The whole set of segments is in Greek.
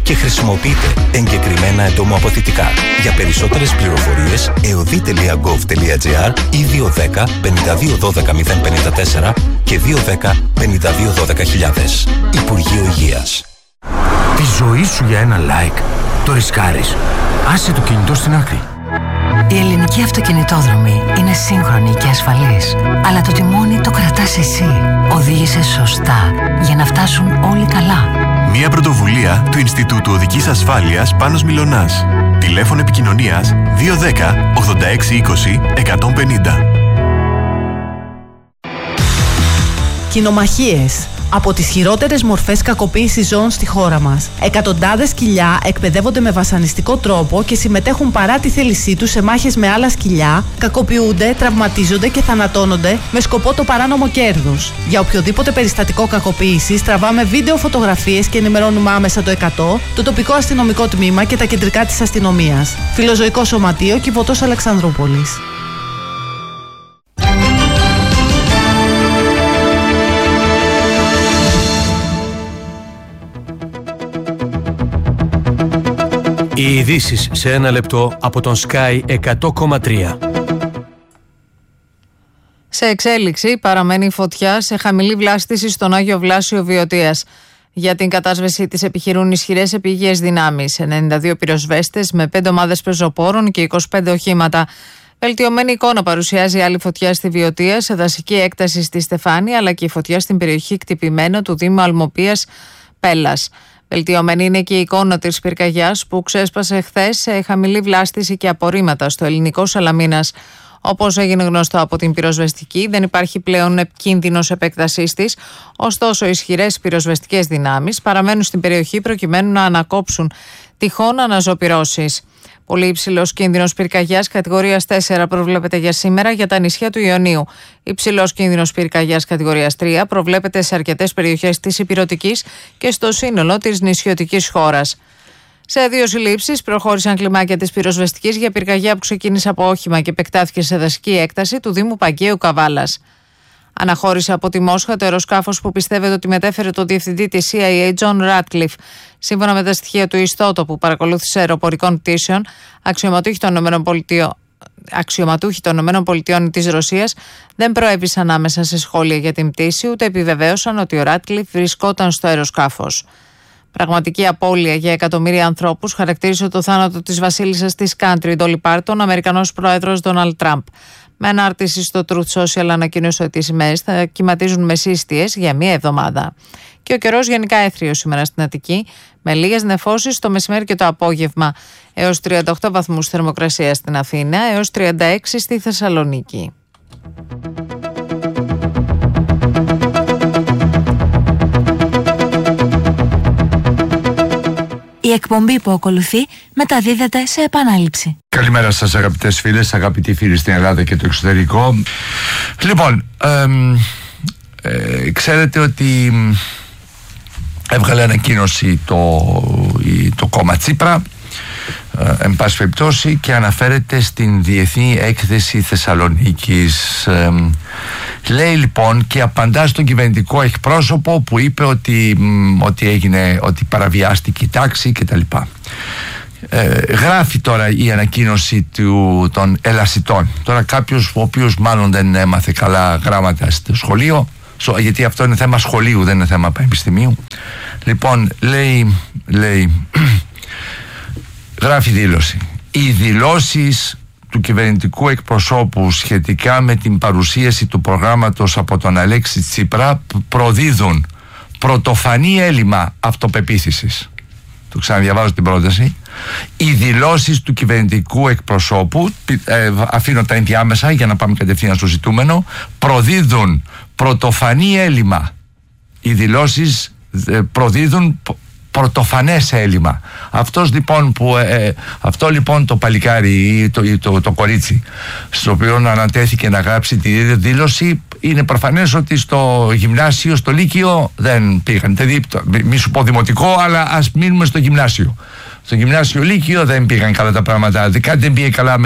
και χρησιμοποιείτε εγκεκριμένα εντομοαποθητικά. Για περισσότερες πληροφορίες, eodi.gov.gr ή 210 52 12 054 και 210 52 12 000. Υπουργείο Υγείας. Τη ζωή σου για ένα like το ρισκάρεις. Άσε το κινητό στην άκρη. Η ελληνική αυτοκινητόδρομη είναι σύγχρονη και ασφαλής. Αλλά το τιμόνι το κρατάς εσύ. Οδήγησε σωστά για να φτάσουν όλοι καλά. Μια πρωτοβουλία του Ινστιτούτου Οδικής Ασφάλειας Πάνος Μιλωνάς. Τηλέφωνο επικοινωνίας 210 86 20 150. Κοινομαχίες. Από τις χειρότερες μορφές κακοποίησης ζώων στη χώρα μας. Εκατοντάδες σκυλιά εκπαιδεύονται με βασανιστικό τρόπο και συμμετέχουν παρά τη θέλησή τους σε μάχες με άλλα σκυλιά, κακοποιούνται, τραυματίζονται και θανατώνονται με σκοπό το παράνομο κέρδος. Για οποιοδήποτε περιστατικό κακοποίησης τραβάμε βίντεο φωτογραφίες και ενημερώνουμε άμεσα το 100, το τοπικό αστυνομικό τμήμα και τα κεντρικά της αστυνομίας. Φιλοζωικό Σωματείο, Κιβωτός Αλεξανδρούπολης. Οι ειδήσεις σε ένα λεπτό από τον Sky 100,3. Σε εξέλιξη παραμένει η φωτιά σε χαμηλή βλάστηση στον Άγιο Βλάσιο Βιωτίας. Για την κατάσβεση της επιχειρούν ισχυρές επίγειες δυνάμεις. 92 πυροσβέστες με 5 ομάδες πεζοπόρων και 25 οχήματα. Βελτιωμένη εικόνα παρουσιάζει άλλη φωτιά στη Βιωτία, σε δασική έκταση στη Στεφάνια, αλλά και η φωτιά στην περιοχή Κτυπημένο του Δήμου Αλμοπίας Πέλλας. Βελτιωμένη είναι και η εικόνα της πυρκαγιάς που ξέσπασε χθες σε χαμηλή βλάστηση και απορρίμματα στο ελληνικό Σαλαμίνας. Όπως έγινε γνωστό από την πυροσβεστική, δεν υπάρχει πλέον κίνδυνος επέκτασής της, ωστόσο ισχυρές πυροσβεστικές δυνάμεις παραμένουν στην περιοχή προκειμένου να ανακόψουν τυχόν αναζωπυρώσεις. Πολύ υψηλός κίνδυνος πυρκαγιάς κατηγορίας 4 προβλέπεται για σήμερα για τα νησιά του Ιωνίου. Υψηλός κίνδυνος πυρκαγιάς κατηγορίας 3 προβλέπεται σε αρκετές περιοχές της Ηπειρωτικής και στο σύνολο της νησιωτικής χώρας. Σε 2 συλλήψεις προχώρησαν κλιμάκια της πυροσβεστικής για πυρκαγιά που ξεκίνησε από όχημα και επεκτάθηκε σε δασική έκταση του Δήμου Παγκαίου Καβάλας. Αναχώρησε από τη Μόσχα το αεροσκάφος που πιστεύετε ότι μετέφερε το διευθυντή της CIA, John Ratcliffe. Σύμφωνα με τα στοιχεία του ιστότοπου παρακολούθηση αεροπορικών πτήσεων, αξιωματούχοι των ΗΠΑ ή της Ρωσίας δεν προέβησαν άμεσα σε σχόλια για την πτήση, ούτε επιβεβαίωσαν ότι ο Ratcliffe βρισκόταν στο αεροσκάφος. Πραγματική απώλεια για εκατομμύρια ανθρώπους χαρακτήρισε το θάνατο της βασίλισσας της country, Dolly Parton, ο Αμερικανός πρόεδρος Donald Trump. Με ανάρτηση στο Truth Social ανακοίνωσε ότι οι ημέρες θα κυματίζουν μεσίστιες για μία εβδομάδα. Και ο καιρός γενικά έθριος σήμερα στην Αττική, με λίγες νεφώσεις το μεσημέρι και το απόγευμα. Έως 38 βαθμούς θερμοκρασία στην Αθήνα, έως 36 στη Θεσσαλονίκη. Η εκπομπή που ακολουθεί μεταδίδεται σε επανάληψη. Καλημέρα σας αγαπητές φίλες, αγαπητοί φίλοι στην Ελλάδα και το εξωτερικό. Λοιπόν, ξέρετε ότι έβγαλε ανακοίνωση το κόμμα Τσίπρα, εν πάση περιπτώσει, και αναφέρεται στην Διεθνή Έκθεση Θεσσαλονίκης. Λέει λοιπόν και απαντά στον κυβερνητικό εκπρόσωπο που είπε ότι παραβιάστηκε η τάξη κτλ. Γράφει τώρα η ανακοίνωση των ελασιτών. Τώρα κάποιος ο οποίος μάλλον δεν έμαθε καλά γράμματα στο σχολείο, γιατί αυτό είναι θέμα σχολείου, δεν είναι θέμα πανεπιστημίου. Λοιπόν, λέει γράφει δήλωση. Οι δηλώσεις του κυβερνητικού εκπροσώπου σχετικά με την παρουσίαση του προγράμματος από τον Αλέξη Τσίπρα προδίδουν πρωτοφανή έλλειμμα αυτοπεποίθησης. Το ξαναδιαβάζω την πρόταση. Οι δηλώσεις του κυβερνητικού εκπροσώπου, αφήνω τα ενδιάμεσα για να πάμε κατευθείαν στο ζητούμενο, προδίδουν πρωτοφανή έλλειμμα. Οι δηλώσεις προδίδουν πρωτοφανές έλλειμμα. Αυτό λοιπόν το παλικάρι ή το κορίτσι στο οποίο ανατέθηκε να γράψει τη δήλωση, είναι προφανές ότι στο γυμνάσιο, στο λύκειο δεν πήγαν. Δηλαδή, μη σου πω δημοτικό, αλλά ας μείνουμε στο γυμνάσιο. Στο γυμνάσιο λύκειο δεν πήγαν καλά τα πράγματα. Κάτι δεν πήγε καλά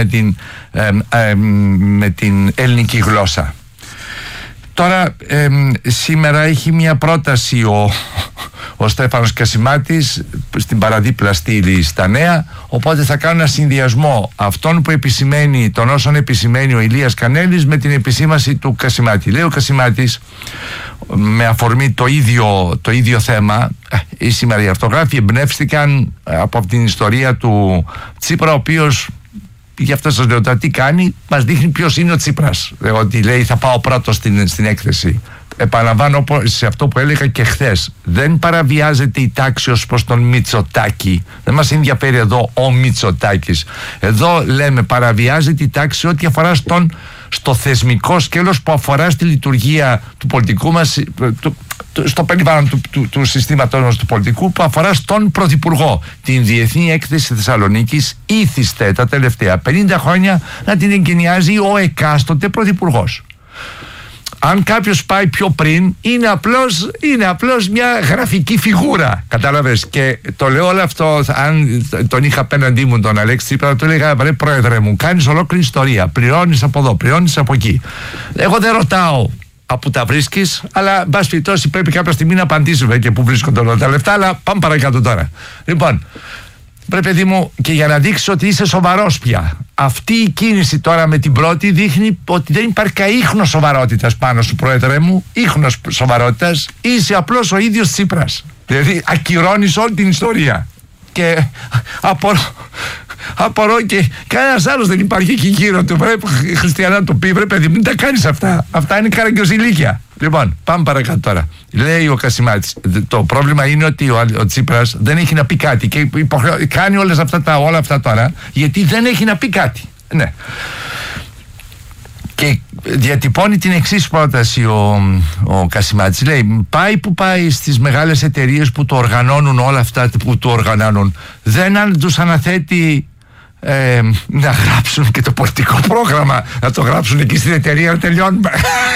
με την ελληνική γλώσσα. Τώρα σήμερα έχει μια πρόταση ο ο Στέφανος Κασιμάτης στην παραδίπλα στήλη στα Νέα, οπότε θα κάνω ένα συνδυασμό αυτών που επισημαίνει, των όσων επισημαίνει ο Ηλίας Κανέλης με την επισήμαση του Κασιμάτη. Λέει ο Κασιμάτης, με αφορμή το ίδιο θέμα, σήμερα οι αυτογράφοι εμπνεύστηκαν από την ιστορία του Τσίπρα, ο οποίος, γι' αυτό σας λέω, τι κάνει, μας δείχνει ποιος είναι ο Τσίπρας. Ότι λέει θα πάω πρώτος στην έκθεση. Επαναλαμβάνω σε αυτό που έλεγα και χθες. Δεν παραβιάζεται η τάξη ως προς τον Μητσοτάκη. Δεν μας ενδιαφέρει εδώ ο Μητσοτάκης. Εδώ λέμε παραβιάζεται η τάξη ό,τι αφορά στο θεσμικό σκέλος που αφορά στη λειτουργία του πολιτικού μας, στο περιβάλλον του συστήματος μας του πολιτικού, που αφορά στον Πρωθυπουργό. Την Διεθνή Έκθεση Θεσσαλονίκης ήθιστε τα τελευταία 50 χρόνια να την εγκαινιάζει ο εκάστοτε Πρωθυπουργός. Αν κάποιος πάει πιο πριν, είναι απλώς μια γραφική φιγούρα. Κατάλαβες? Και το λέω όλο αυτό, αν τον είχα απέναντί μου τον Αλέξη Τσίπρα, του έλεγα, βρε πρόεδρε μου, κάνεις ολόκληρη ιστορία. Πληρώνεις από εδώ, πληρώνεις από εκεί. Εγώ δεν ρωτάω από τα βρίσκεις, αλλά εν πάση περιπτώσει πρέπει κάποια στιγμή να απαντήσουμε και πού βρίσκονται όλα τα λεφτά, αλλά πάμε παρακάτω τώρα. Λοιπόν, πρέπει, παιδί μου, και για να δείξεις ότι είσαι σοβαρός πια, αυτή η κίνηση τώρα με την πρώτη δείχνει ότι δεν υπάρχει κανένα ίχνος σοβαρότητας πάνω σου, πρόεδρε μου. Ίχνος σοβαρότητας, είσαι απλώς ο ίδιος Τσίπρας. Δηλαδή ακυρώνεις όλη την ιστορία. Και απορώ και κανένας άλλος δεν υπάρχει εκεί γύρω του. Πρέπει χριστιανά του πει, βρε παιδί, μην τα κάνεις αυτά. Αυτά είναι καραγκιοζηλίκια. Λοιπόν, πάμε παρακάτω τώρα. Λέει ο Κασιμάτης, το πρόβλημα είναι ότι ο Τσίπρας δεν έχει να πει κάτι και κάνει όλα αυτά τώρα γιατί δεν έχει να πει κάτι. Ναι. Και διατυπώνει την εξής πρόταση ο Κασιμάτης. Λέει, πάει που πάει στις μεγάλες εταιρείες που το οργανώνουν όλα αυτά που το οργανώνουν, δεν τους αναθέτει να γράψουν και το πολιτικό πρόγραμμα, να το γράψουν εκεί στην εταιρεία, να τελειώνουμε.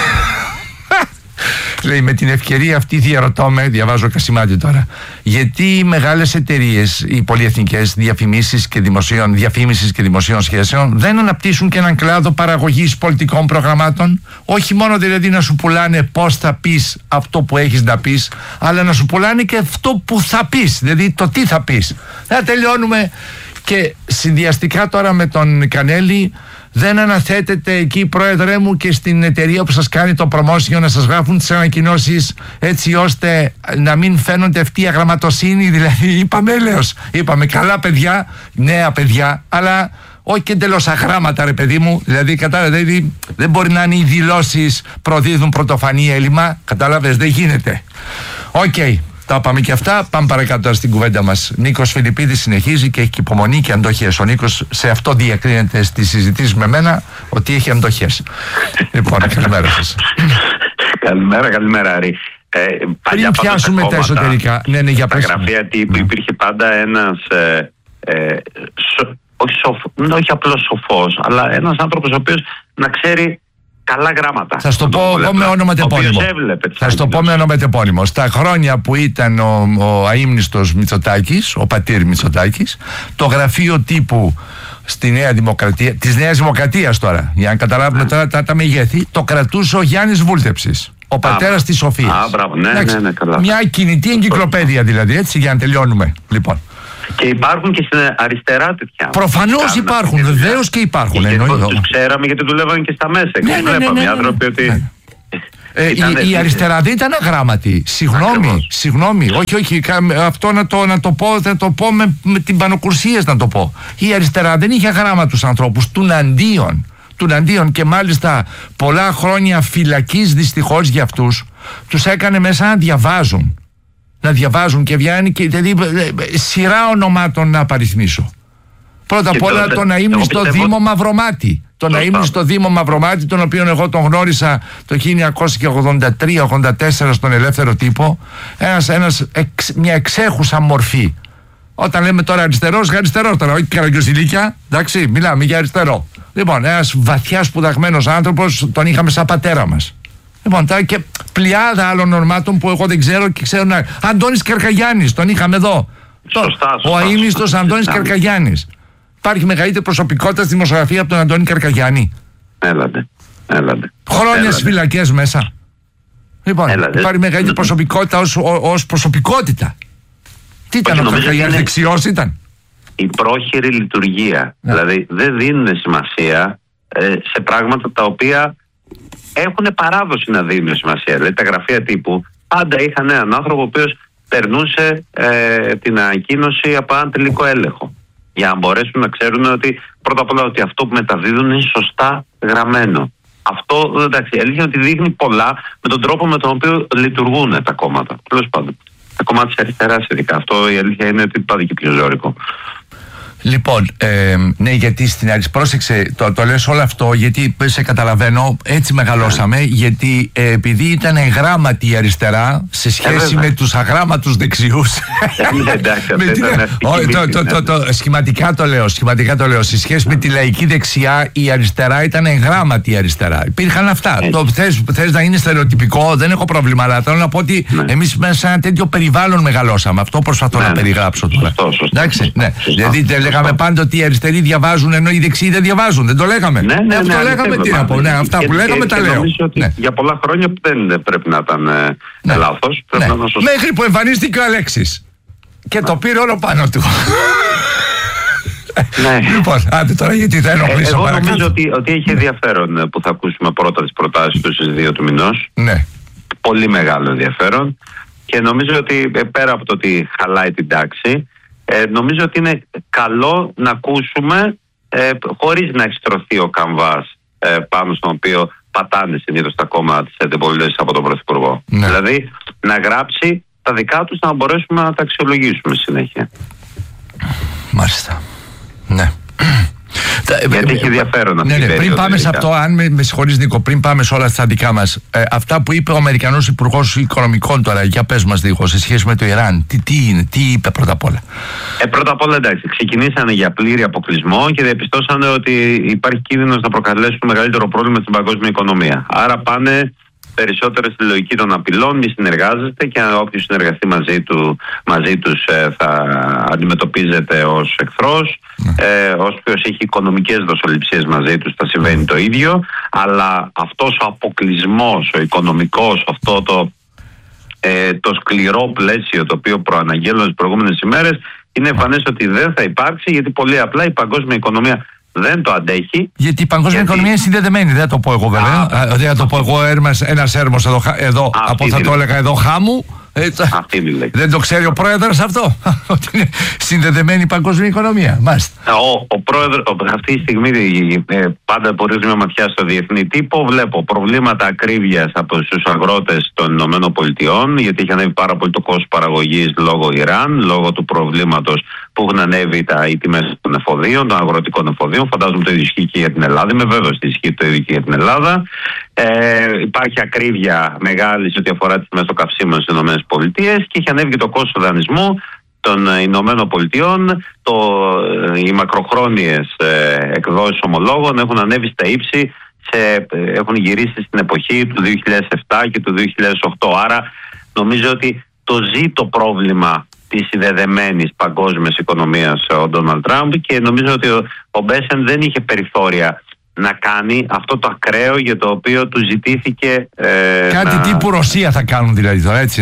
Λέει, με την ευκαιρία αυτή διαβάζω Κασιμάτη τώρα, γιατί οι μεγάλες εταιρείες, οι πολυεθνικές διαφήμισης και δημοσίων σχέσεων δεν αναπτύσσουν και έναν κλάδο παραγωγής πολιτικών προγραμμάτων, όχι μόνο δηλαδή να σου πουλάνε πώς θα πεις αυτό που έχεις να πεις, αλλά να σου πουλάνε και αυτό που θα πεις, δηλαδή το τι θα πεις. Θα τελειώνουμε. Και συνδυαστικά τώρα με τον Κανέλη, δεν αναθέτεται εκεί, πρόεδρε μου, και στην εταιρεία που σας κάνει το promotion να σας γράφουν τις ανακοινώσεις έτσι ώστε να μην φαίνονται αυτή η αγραμματοσύνη, δηλαδή είπαμε καλά παιδιά, νέα παιδιά, αλλά όχι και εντελώς αγράμματα, ρε παιδί μου, δηλαδή δεν μπορεί να είναι οι δηλώσεις προδίδουν πρωτοφανή έλλειμμα, κατάλαβες, δεν γίνεται. Οκ. Τα πάμε και αυτά. Πάμε παρακάτω στην κουβέντα μας. Νίκος Φιλιππίδης συνεχίζει και έχει και υπομονή και αντοχές. Ο Νίκος σε αυτό διακρίνεται στις συζητήσεις με μένα ότι έχει αντοχές. Λοιπόν, καλημέρα σας. Καλημέρα, Άρη. Πριν πιάσουμε τα εσωτερικά. Ναι, για στα γραφεία τύπου υπήρχε πάντα ένας όχι απλώς σοφός, αλλά ένας άνθρωπος ο οποίος να ξέρει καλά γράμματα. Θα στο πω με ονοματεπώνυμο. Στα χρόνια που ήταν ο αείμνηστος Μητσοτάκης, ο πατήρ Μητσοτάκης, το γραφείο τύπου στη Νέα Δημοκρατία, της Νέας Δημοκρατίας τώρα, για να καταλάβουμε τώρα τα μεγέθη, το κρατούσε ο Γιάννης Βούλτεψης, ο πατέρας της Σοφίας. Ναι, καλά. Μια κινητή εγκυκλοπαίδεια δηλαδή, έτσι, για να τελειώνουμε. Λοιπόν. Και υπάρχουν και στην αριστερά τέτοια. Προφανώς υπάρχουν, βεβαίως και υπάρχουν. Τους ξέραμε γιατί δουλεύαν και στα μέσα. Και βλέπαμε οι άνθρωποι ότι. Η αριστερά δεν ήταν αγράμματη. Συγγνώμη. Όχι. Αυτό να το πω με την πανοκουρσία να το πω. Η αριστερά δεν είχε αγράμματους ανθρώπους. Τουναντίον, και μάλιστα πολλά χρόνια φυλακής δυστυχώς για αυτούς τους έκανε μέσα να διαβάζουν και βγαίνει και δηλαδή σειρά ονομάτων να απαριθμίσω. Πρώτα απ' όλα τον αείμνηστο Δήμο Μαυρομάτη. Τον αείμνηστο Δήμο Μαυρομάτη, τον οποίο εγώ τον γνώρισα το 1983-84 στον Ελεύθερο Τύπο. Μια εξέχουσα μορφή. Όταν λέμε τώρα αριστερός τώρα, όχι καραγκιοζηλίκια, εντάξει, μιλάμε για αριστερό. Λοιπόν, ένας βαθιά σπουδαγμένος άνθρωπος, τον είχαμε σαν πατέρα μας. Λοιπόν, τώρα και πλειάδα άλλων ονομάτων που εγώ δεν ξέρω και ξέρω να. Αντώνης Καρκαγιάννης, τον είχαμε εδώ. Ο αείμνηστος Αντώνης Καρκαγιάννης. Υπάρχει μεγαλύτερη προσωπικότητα στη δημοσιογραφία από τον Αντώνη Καρκαγιάννη. Έλατε. Χρόνια στις φυλακές μέσα. Λοιπόν, υπάρχει μεγαλύτερη προσωπικότητα ως προσωπικότητα. Τι ήταν, ο δεξιός ήταν? Η πρόχειρη λειτουργία. Δηλαδή δεν δίνουν σημασία σε πράγματα τα οποία έχουν παράδοση να δίνουν σημασία. Δηλαδή τα γραφεία τύπου πάντα είχαν έναν άνθρωπο ο οποίος περνούσε την ανακοίνωση από έναν τελικό έλεγχο, για να μπορέσουν να ξέρουν ότι πρώτα απ' όλα ότι αυτό που μεταδίδουν είναι σωστά γραμμένο. Αυτό, εντάξει, η αλήθεια είναι ότι δείχνει πολλά με τον τρόπο με τον οποίο λειτουργούν τα κόμματα. Τέλος πάντων, τα κομμάτια της αριστεράς ειδικά. Αυτό η αλήθεια είναι ότι πάντα και πιο ζώρικο. Λοιπόν, ναι, γιατί στην αρχή, πρόσεξε, το λες όλο αυτό γιατί σε καταλαβαίνω, έτσι μεγαλώσαμε, γιατί επειδή ήταν γράμματη η αριστερά σε σχέση με τους αγράμματους δεξιούς. Σχηματικά το λέω, σε σχέση με τη λαϊκή δεξιά, η αριστερά ήταν γράμματη η αριστερά. Υπήρχαν αυτά. Θες να είναι στερεοτυπικό, δεν έχω πρόβλημα, αλλά θέλω να πω ότι εμείς μέσα σε ένα τέτοιο περιβάλλον μεγαλώσαμε. Αυτό προσπαθώ να περιγράψω τώρα. Εντάξει, ναι. Δηλαδή λέγαμε πάντα ότι οι αριστεροί διαβάζουν ενώ οι δεξιοί δεν διαβάζουν. Δεν το λέγαμε? Ναι, αυτό λέγαμε. Τι να πω. Ναι, αυτά που λέγαμε τα λέω. Νομίζω ότι για πολλά χρόνια δεν πρέπει να ήταν λάθος. Μέχρι που εμφανίστηκε ο Αλέξης και το πήρε όλο πάνω του. Λοιπόν, άντε τώρα, γιατί θα ενοχλήσω παρακάτω. Εγώ νομίζω ότι έχει ενδιαφέρον που θα ακούσουμε πρώτα τις προτάσεις του στις 2 του μηνός. Ναι. Πολύ μεγάλο ενδιαφέρον. Και νομίζω ότι πέρα από το ότι χαλάει την τάξη, νομίζω ότι είναι καλό να ακούσουμε χωρίς να έχει στρωθεί ο καμβάς πάνω στον οποίο πατάνε συνήθως τα κόμματα της αντιπολίτευσης από τον Πρωθυπουργό. Ναι. Δηλαδή να γράψει τα δικά τους, να μπορέσουμε να τα αξιολογήσουμε συνέχεια. Μάλιστα. Ναι. Γιατί έχει ενδιαφέρον αυτή η περίοδο. Πριν πάμε σε αυτό, αν με συγχωρείς Νίκο, πριν πάμε σε όλα στα δικά μας, αυτά που είπε ο Αμερικανός Υπουργός Οικονομικών τώρα, για πες μας λίγο, σε σχέση με το Ιράν, τι είναι, τι είπε πρώτα απ' όλα? Πρώτα απ' όλα, εντάξει, ξεκινήσανε για πλήρη αποκλεισμό και διαπιστώσανε ότι υπάρχει κίνδυνος να προκαλέσουν μεγαλύτερο πρόβλημα στην παγκόσμια οικονομία. Άρα πάνε περισσότερο στη λογική των απειλών, μη συνεργάζεστε και όποιος συνεργαστεί μαζί τους θα αντιμετωπίζεται ως εχθρός. Όποιος έχει οικονομικές δοσοληψίες μαζί τους θα συμβαίνει το ίδιο. Αλλά αυτός ο αποκλεισμός, ο οικονομικός, αυτό το σκληρό πλαίσιο το οποίο προαναγγέλνω τις προηγούμενες ημέρες, είναι εμφανές ότι δεν θα υπάρξει, γιατί πολύ απλά η παγκόσμια οικονομία δεν το αντέχει. Γιατί η παγκόσμια οικονομία είναι συνδεδεμένη, δεν θα το πω εγώ βέβαια. Δεν θα το πω εγώ ένας έρμος εδώ από θα το έλεγα εδώ χάμου. Δεν το ξέρει ο πρόεδρος αυτό, ότι είναι συνδεδεμένη η παγκόσμια οικονομία? Μάλιστα. Ο πρόεδρος αυτή τη στιγμή, πάντα που ρίχνω μια ματιά στο διεθνή τύπο, βλέπω προβλήματα ακρίβειας από στους αγρότες των Ηνωμένων Πολιτειών, γιατί έχει ανέβει πάρα πολύ το κόστος παραγωγής λόγω Ιράν, λόγω του προβλήματος που έχουν ανέβει οι τιμές των εφοδίων, των αγροτικών εφοδίων. Φαντάζομαι το ίδιο ισχύει και για την Ελλάδα. Είμαι βέβαιος ότι ισχύει το ίδιο και για την Ελλάδα. Υπάρχει ακρίβεια μεγάλη σε ό,τι αφορά τις τιμές των καυσίμων στις ΗΠΑ και έχει ανέβει και το κόστος του δανεισμού των Ηνωμένων Πολιτειών. Οι μακροχρόνιες εκδόσεις ομολόγων έχουν ανέβει στα ύψη, έχουν γυρίσει στην εποχή του 2007 και του 2008. Άρα νομίζω ότι το ζει το πρόβλημα της συνδεδεμένης παγκόσμιας οικονομίας ο Ντόναλντ Τραμπ, και νομίζω ότι ο Μπέσεν δεν είχε περιθώρια να κάνει αυτό το ακραίο για το οποίο του ζητήθηκε. Κάτι τύπου Ρωσία θα κάνουν δηλαδή τώρα, έτσι,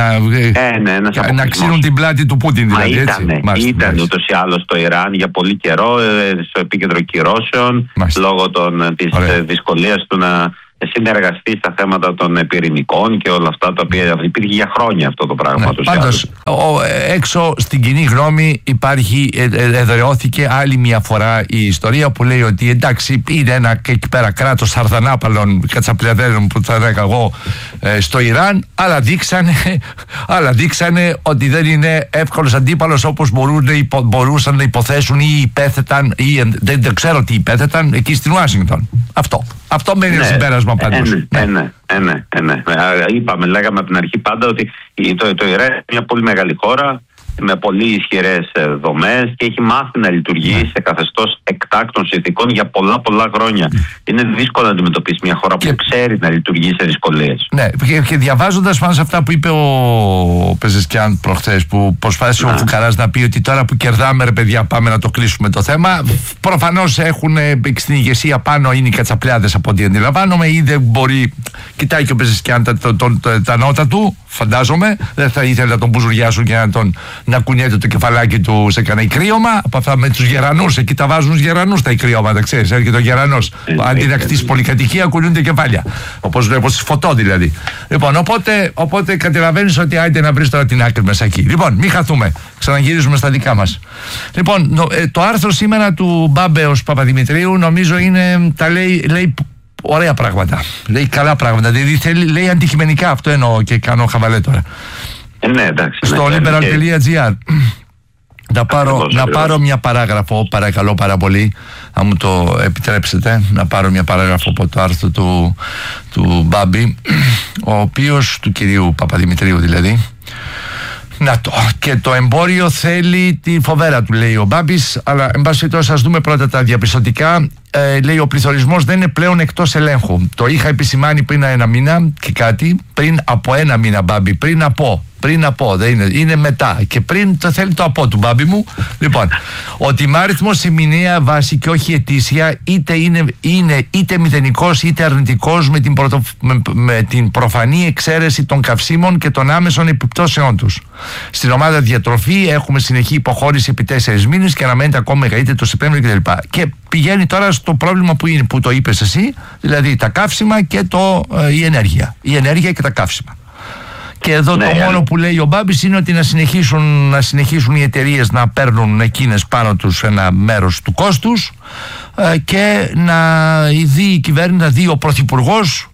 να ξύνουν την πλάτη του Πούτιν δηλαδή. Ήταν ούτως ή άλλως το Ιράν για πολύ καιρό στο επίκεντρο κυρώσεων, λόγω της δυσκολίας του να συνεργαστεί στα θέματα των πυρηνικών και όλα αυτά τα οποία υπήρχε για χρόνια αυτό το πράγμα. Πάντως έξω στην κοινή γνώμη υπάρχει, εδραιώθηκε άλλη μια φορά η ιστορία που λέει ότι εντάξει, είναι ένα εκεί πέρα κράτος σαρδανάπαλων κατσαπλιαδέρων που θα έλεγα εγώ στο Ιράν, αλλά δείξανε ότι δεν είναι εύκολος αντίπαλος όπως μπορούσαν να υποθέσουν ή υπέθεταν ή δεν ξέρω τι υπέθεταν εκεί στην Ουάσιγκτον. Αυτό μένει ένα συμπέρασμα πάντως. Λέγαμε από την αρχή πάντα ότι το Ιράν είναι μια πολύ μεγάλη χώρα με πολύ ισχυρές δομές και έχει μάθει να λειτουργεί σε καθεστώς εκτάκτων συνθηκών για πολλά χρόνια. Είναι δύσκολο να αντιμετωπίσει μια χώρα που ξέρει να λειτουργεί σε δυσκολίες. Ναι, και διαβάζοντας πάνω σε αυτά που είπε ο Πεζεσκιάν προχθές, που προσπάθησε ο Φουκαράς να πει ότι τώρα που κερδάμε ρε παιδιά πάμε να το κλείσουμε το θέμα, προφανώς έχουν στην ηγεσία πάνω είναι οι κατσαπλιάδες από ό,τι αντιλαμβάνομαι, ή δεν μπορεί, κοιτάει και ο Πεζεσκιάν τα νότα του, φαντάζομαι, δεν θα ήθελε να τον μπουζουριάσουν και να τον να κουνιέται το κεφαλάκι του σε κανένα κρύωμα. Από αυτά με τους γερανούς, εκεί τα βάζουν γερανούς τα κρύωματα, ξέρεις. Έρχεται ο γερανός. Αντί να κτίσει πολυκατοικία, κουνιούνται κεφάλια. Όπως βλέπω στη φωτό δηλαδή. Λοιπόν, οπότε καταλαβαίνεις ότι άιντε να βρεις τώρα την άκρη μέσα εκεί. Λοιπόν, μην χαθούμε. Ξαναγυρίζουμε στα δικά μας. Λοιπόν, το άρθρο σήμερα του Μπάμπεως Παπαδημητρίου νομίζω λέει ωραία πράγματα. Λέει καλά πράγματα. Δηλαδή λέει αντικειμενικά, αυτό εννοώ και κάνω χαβαλέ τώρα. Ναι, εντάξει. Στο liberal.gr. Να πάρω μια παράγραφο, παρακαλώ πάρα πολύ, αν μου το επιτρέψετε, να πάρω μια παράγραφο από το άρθρο του Μπάμπη, ο οποίος, του κυρίου Παπαδημητρίου δηλαδή. Και το εμπόριο θέλει τη φοβέρα του, λέει ο Μπάμπης, αλλά εν πάση περιπτώσει ας δούμε πρώτα τα διαπιστωτικά. Λέει ο πληθωρισμός δεν είναι πλέον εκτός ελέγχου. Το είχα επισημάνει πριν ένα μήνα και κάτι, πριν από ένα μήνα, Μπάμπη, πριν από, δεν είναι μετά. Και πριν το θέλει το από του, Μπάμπη μου. Λοιπόν, ο τιμάριθμος σε μηνιαία βάση και όχι ετήσια, είτε μηδενικός είτε αρνητικός, με την προφανή εξαίρεση των καυσίμων και των άμεσων επιπτώσεών τους. Στην ομάδα διατροφή έχουμε συνεχή υποχώρηση επί 4 μήνες και αναμένεται ακόμα μεγαλύτερη το Σεπτέμβριο κτλ. Και πηγαίνει τώρα στο πρόβλημα που το είπες εσύ, δηλαδή τα καύσιμα και η ενέργεια. Η ενέργεια και τα καύσιμα. Και εδώ το μόνο που λέει ο Μπάμπης είναι ότι να συνεχίσουν οι εταιρείες να παίρνουν εκείνες πάνω τους ένα μέρος του κόστους και να δει η κυβέρνηση, να δει ο Πρωθυπουργός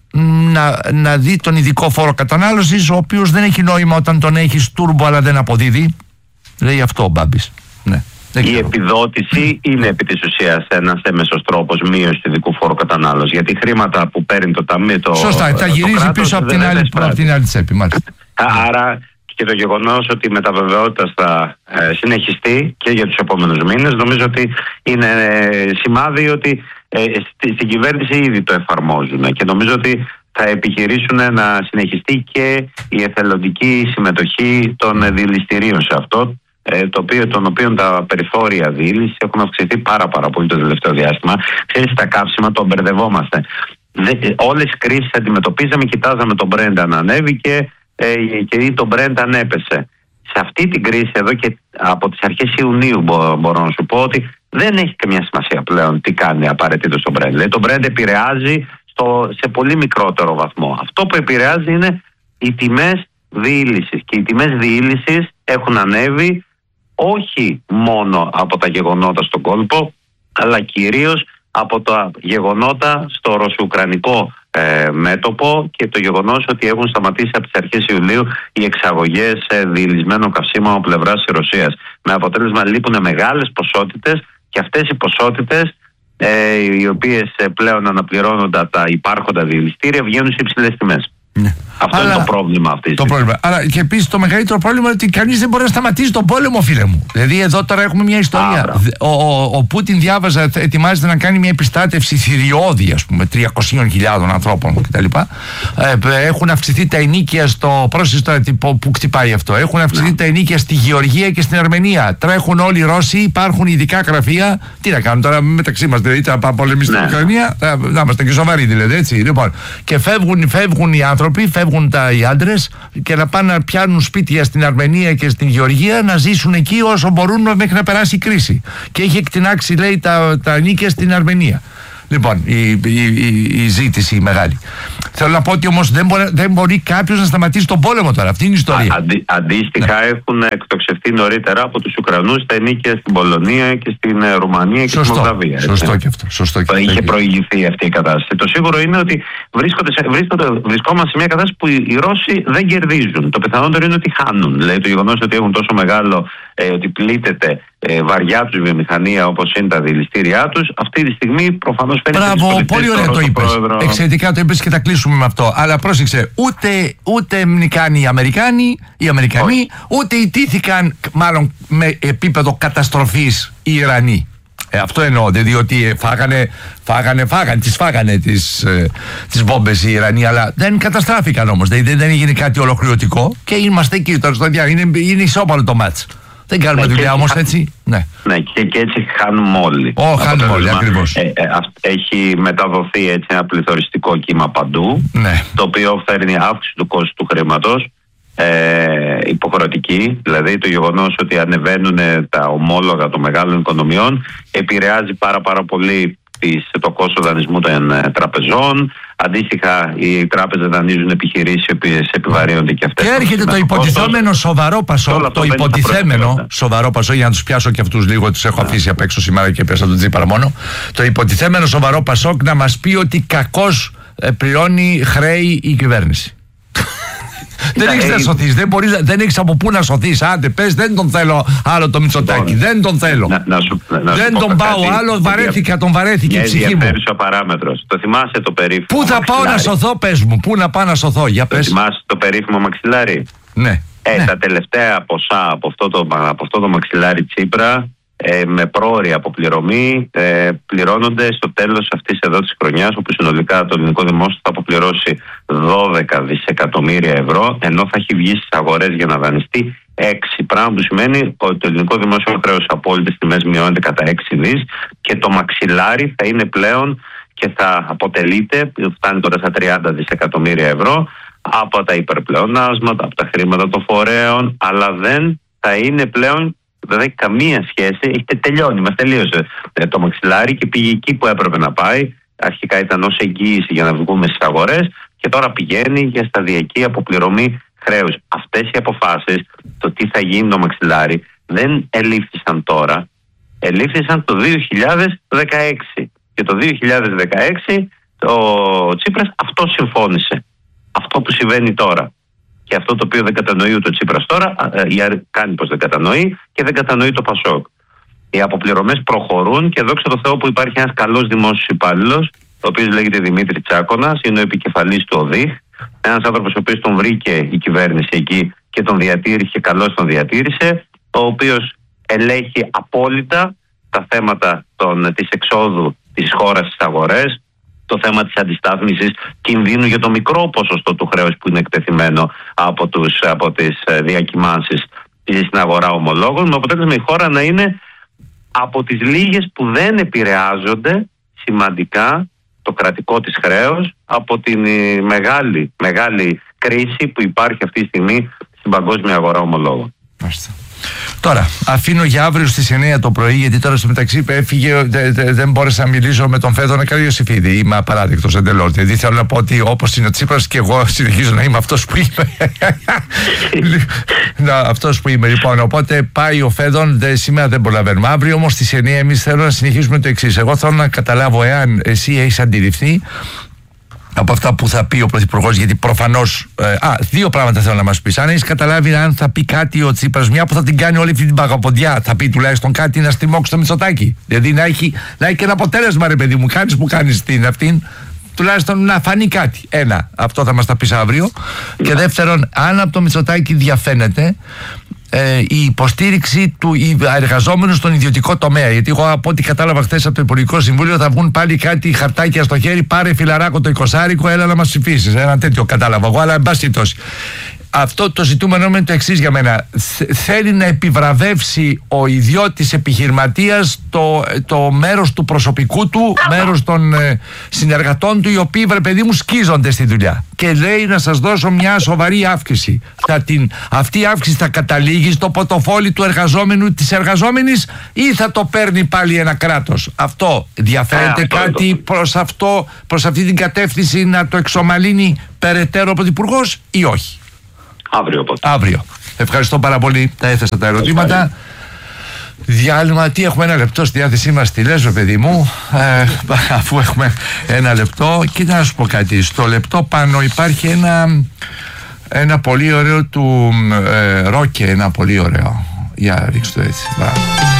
να δει τον ειδικό φόρο κατανάλωσης, ο οποίος δεν έχει νόημα όταν τον έχεις τούρμπο αλλά δεν αποδίδει. Λέει αυτό ο Μπάμπης. Ναι. Η επιδότηση είναι επί της ουσίας ένας έμεσος τρόπος μείωσης του ειδικού φόρου κατανάλωσης. Γιατί χρήματα που παίρνει το ταμείο. Σωστά, τα γυρίζει πίσω από την άλλη τσέπη. Άρα και το γεγονός ότι η μεταβεβαιότητα θα συνεχιστεί και για τους επόμενους μήνες, νομίζω ότι είναι σημάδι ότι στην κυβέρνηση ήδη το εφαρμόζουν. Και νομίζω ότι θα επιχειρήσουν να συνεχιστεί και η εθελοντική συμμετοχή των διελιστηρίων σε αυτό. Των οποίων τα περιθώρια διήλυσης έχουν αυξηθεί πάρα πολύ το τελευταίο διάστημα. Ξέρεις, τα καύσιμα το μπερδευόμαστε. Όλες τις κρίσεις αντιμετωπίζαμε, κοιτάζαμε τον Brent αν ανέβηκε και το Brent αν έπεσε. Σε αυτή την κρίση εδώ και από τις αρχές Ιουνίου μπορώ να σου πω ότι δεν έχει καμία σημασία πλέον τι κάνει απαραίτητο το Brent. Δηλαδή το Brent επηρεάζει σε πολύ μικρότερο βαθμό. Αυτό που επηρεάζει είναι οι τιμές διήλυσης. Και οι τιμές διήλυσης έχουν ανέβει όχι μόνο από τα γεγονότα στον κόλπο, αλλά κυρίως από τα γεγονότα στο ρωσο-ουκρανικό μέτωπο και το γεγονός ότι έχουν σταματήσει από τις αρχές Ιουλίου οι εξαγωγές διηλυσμένων καυσίμων από πλευράς της Ρωσίας. Με αποτέλεσμα λείπουν μεγάλες ποσότητες και αυτές οι ποσότητες οι οποίες πλέον αναπληρώνονται από τα υπάρχοντα διηλυστήρια βγαίνουν σε υψηλές τιμές. Ναι. Αυτό είναι το πρόβλημα αυτή τη στιγμή. Αλλά και επίσης το μεγαλύτερο πρόβλημα είναι ότι κανείς δεν μπορεί να σταματήσει τον πόλεμο, φίλε μου. Δηλαδή εδώ τώρα έχουμε μια ιστορία. Ο Πούτιν, διάβαζα, ετοιμάζεται να κάνει μια επιστράτευση θηριώδη, ας πούμε, 300.000 ανθρώπων κτλ. Έχουν αυξηθεί τα ενίκια στο πρόσιστο που χτυπάει αυτό. Έχουν αυξηθεί τα ενίκια στη Γεωργία και στην Αρμενία. Τρέχουν όλοι οι Ρώσοι, υπάρχουν ειδικά γραφεία. Τι να κάνουν τώρα μεταξύ μας, δηλαδή θα πάμε πολεμήσει στην Ουκρανία. Να είμαστε και σοβαροί δηλαδή, έτσι. Λοιπόν, και φεύγουν οι άνθρωποι, φεύγουν οι άντρες και να πάνε να πιάνουν σπίτια στην Αρμενία και στην Γεωργία, να ζήσουν εκεί όσο μπορούν μέχρι να περάσει η κρίση. Και έχει εκτινάξει, λέει, τα νίκια στην Αρμενία. Λοιπόν, η ζήτηση μεγάλη. Θέλω να πω ότι όμως δεν μπορεί κάποιος να σταματήσει τον πόλεμο τώρα. Αυτή είναι η ιστορία. Αντίστοιχα, έχουν εκτοξευτεί νωρίτερα από τους Ουκρανούς τα ενίκια στην Πολωνία και στην Ρουμανία και στην Μολδαβία. Σωστό και αυτό. Είχε προηγηθεί αυτή η κατάσταση. Το σίγουρο είναι ότι βρισκόμαστε σε μια κατάσταση που οι Ρώσοι δεν κερδίζουν. Το πιθανότερο είναι ότι χάνουν. Δηλαδή το γεγονός ότι έχουν τόσο μεγάλο, ότι πλήττεται βαριά τους βιομηχανία όπως είναι τα διελιστήριά τους, αυτή τη στιγμή προφανώς φαίνεται. Μπράβο, πολύ ωραία το είπες. Εξαιρετικά το είπες και θα κλείσουμε με αυτό. Αλλά πρόσεξε, ούτε νικάνε οι Αμερικάνοι, ούτε ιτήθηκαν μάλλον με επίπεδο καταστροφής οι Ιρανοί. Αυτό εννοώ, διότι τις φάγανε τις βόμπες οι Ιρανοί, αλλά δεν καταστράφηκαν όμως, δεν έγινε κάτι ολοκληρωτικό και είμαστε εκεί τώρα στο διάστημα, είναι ισόπαλο το μάτς. Δεν κάνουμε δουλειά όμως έτσι. Ναι, και έτσι χάνουμε όλοι. Χάνουμε όλοι, ακριβώς. Έχει μεταδοθεί έτσι ένα πληθωριστικό κύμα παντού, το οποίο φέρνει αύξηση του κόστου του χρήματος υποχρεωτική, δηλαδή το γεγονός ότι ανεβαίνουν τα ομόλογα των μεγάλων οικονομιών επηρεάζει πάρα πολύ το κόστος δανεισμού των τραπεζών. Αντίστοιχα, οι τράπεζες δανείζουν επιχειρήσεις οι οποίες επιβαρύνονται και αυτές. Και έρχεται το υποτιθέμενο σοβαρό Πασόκ. Το υποτιθέμενο σοβαρό Πασόκ, για να τους πιάσω και αυτούς λίγο, τους έχω αφήσει απ' έξω σήμερα και πέσα τον Τσίπρα μόνο. Το υποτιθέμενο σοβαρό Πασόκ να μας πει ότι κακώς πληρώνει χρέη η κυβέρνηση. Δεν έχεις να σωθείς, δεν έχεις από πού να σωθείς. Άντε πες, δεν τον θέλω άλλο το Μητσοτάκη, δεν τον θέλω. Δεν τον πάω άλλο, τον βαρέθηκε η ψυχή μου. Μια ενδιαφέρουσα παράμετρος. Το θυμάσαι το περίφημο? Πού θα πάω να σωθώ, πες μου, πού να πάω να σωθώ, για πες. Το θυμάσαι το περίφημο μαξιλάρι? Ναι. Τα τελευταία ποσά από αυτό το μαξιλάρι Τσίπρα, με πρόωρη αποπληρωμή, πληρώνονται στο τέλος αυτής εδώ της χρονιάς, όπου συνολικά το ελληνικό δημόσιο θα αποπληρώσει 12 δισεκατομμύρια ευρώ, ενώ θα έχει βγει στις αγορές για να δανειστεί 6, πράγμα που σημαίνει ότι το ελληνικό δημόσιο χρέος απόλυτες τιμές μειώνεται κατά 6 δις και το μαξιλάρι θα είναι πλέον και θα αποτελείται, φτάνει τώρα στα 30 δισεκατομμύρια ευρώ, από τα υπερπλεονάσματα, από τα χρήματα των φορέων, αλλά δεν θα είναι πλέον, δεν έχει καμία σχέση, έχετε τελειώνει, μας τελείωσε το μαξιλάρι και πήγε εκεί που έπρεπε να πάει. Αρχικά ήταν ως εγγύηση για να βγούμε στις αγορές και τώρα πηγαίνει για σταδιακή αποπληρωμή χρέους. Αυτές οι αποφάσεις, το τι θα γίνει το μαξιλάρι, δεν ελήφθησαν τώρα, ελήφθησαν το 2016 και το 2016 ο Τσίπρας αυτό συμφώνησε. Αυτό που συμβαίνει τώρα και αυτό το οποίο δεν κατανοεί ούτε ο Τσίπρας τώρα, κάνει πως δεν κατανοεί και δεν κατανοεί το Πασόκ. Οι αποπληρωμές προχωρούν και δόξα τω Θεώ που υπάρχει ένας καλός δημόσιος υπάλληλος, ο οποίος λέγεται Δημήτρη Τσάκωνας, είναι ο επικεφαλής του ΟΔΙΧ, ένας άνθρωπος ο οποίος τον βρήκε η κυβέρνηση εκεί και τον διατήρησε και καλώς τον διατήρησε, ο οποίος ελέγχει απόλυτα τα θέματα της εξόδου της χώρας στις αγορές, το θέμα της αντιστάθμισης κινδύνου για το μικρό ποσοστό του χρέους που είναι εκτεθειμένο από τις διακυμάνσεις στην αγορά ομολόγων, με αποτέλεσμα η χώρα να είναι από τις λίγες που δεν επηρεάζονται σημαντικά το κρατικό της χρέος από την μεγάλη κρίση που υπάρχει αυτή τη στιγμή στην παγκόσμια αγορά ομολόγων. Τώρα, αφήνω για αύριο στις 9 το πρωί, γιατί τώρα στο μεταξύ έφυγε, δεν μπόρεσα να μιλήσω με τον Φέδωνα Καριωσηφίδη. Είμαι απαράδεκτος εντελώς. Δηλαδή θέλω να πω ότι όπως είναι ο Τσίπρας και εγώ συνεχίζω να είμαι αυτός που είμαι. Αυτός που είμαι, λοιπόν. Οπότε πάει ο Φέδων, σήμερα δεν προλαβαίνουμε. Αύριο όμως στις 9 εμείς θέλω να συνεχίσουμε το εξής. Εγώ θέλω να καταλάβω εάν εσύ έχεις αντιληφθεί από αυτά που θα πει ο Πρωθυπουργός, γιατί προφανώς. Δύο πράγματα θέλω να μας πεις. Αν έχεις καταλάβει, αν θα πει κάτι ο Τσίπρας, μια που θα την κάνει όλη αυτή την παγαποντιά, θα πει τουλάχιστον κάτι να στριμώξει το Μητσοτάκη. Δηλαδή να έχει και ένα αποτέλεσμα, ρε παιδί μου, κάνεις που κάνεις αυτήν, τουλάχιστον να φανεί κάτι. Ένα, αυτό θα μας τα πεις αύριο. Και δεύτερον, αν από το Μητσοτάκη διαφαίνεται η υποστήριξη του εργαζόμενου στον ιδιωτικό τομέα. Γιατί εγώ από ό,τι κατάλαβα χθες από το Υπουργικό Συμβούλιο θα βγουν πάλι κάτι χαρτάκια στο χέρι. Πάρε φιλαράκο το 20άρικο, έλα να μας ψηφίσεις. Ένα τέτοιο κατάλαβα εγώ, αλλά εν πάση περιπτώσει. Αυτό το ζητούμενο είναι το εξής για μένα. Θέλει να επιβραβεύσει ο ιδιώτης επιχειρηματίας το μέρος του προσωπικού του, μέρος των συνεργατών του, οι οποίοι, βρε παιδί μου, σκίζονται στη δουλειά. Και λέει να σας δώσω μια σοβαρή αύξηση. Αυτή η αύξηση θα καταλήγει στο πορτοφόλι του εργαζόμενου, της εργαζόμενης, ή θα το παίρνει πάλι ένα κράτος. Αυτό διαφέρεται κάτι προς αυτή την κατεύθυνση να το εξομαλύνει περαιτέρω ο Πρωθυπουργός ή όχι? Αύριο. Ευχαριστώ πάρα πολύ. Τα έθεσα τα ερωτήματα. Διάλειμμα. Τι έχουμε, 1 λεπτό στη διάθεσή μας? Τι λες, παιδί μου, αφού έχουμε 1 λεπτό. Κοίτα να σου πω κάτι. Στο λεπτό πάνω υπάρχει ένα πολύ ωραίο του Ρόκε. Ένα πολύ ωραίο. Για ρίξτε το έτσι.